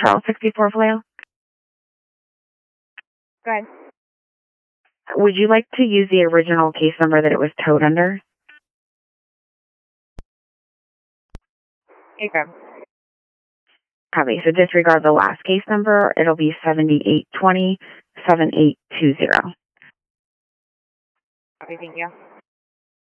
Charles 64 Vallejo. Go ahead. Would you like to use the original case number that it was towed under? Okay. Copy. So disregard the last case number. It'll be 7820-7820. Okay, thank you.